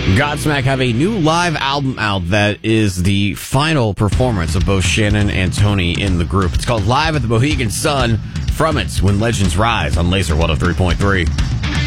Godsmack have a new live album out that is the final performance of both Shannon and Tony in the group. It's called Live at the Mohegan Sun. From it, When Legends Rise on Laser 103.3.